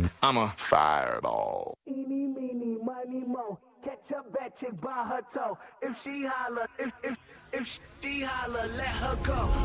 I'm a fireball. Eeny, meeny, miny, mo. Catch a bad chick by her toe. If she holler, if she holler, let her go.